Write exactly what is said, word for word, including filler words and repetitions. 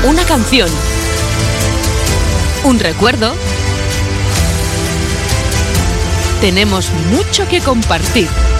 Una canción. Un recuerdo. Tenemos mucho que compartir.